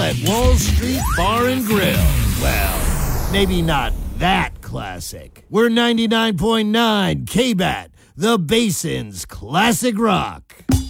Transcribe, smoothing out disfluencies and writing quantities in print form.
at Wall Street Bar and Grill. Well, maybe not that classic. We're 99.9 KBAT, the Basin's classic rock.